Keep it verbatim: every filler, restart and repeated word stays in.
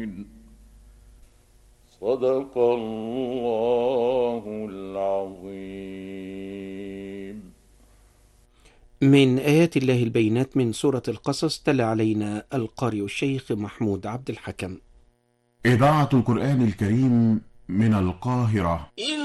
صدق الله العظيم. من آيات الله البينات من سورة القصص، تلا علينا القارئ الشيخ محمود عبد الحكم. إذاعة القرآن الكريم من القاهرة.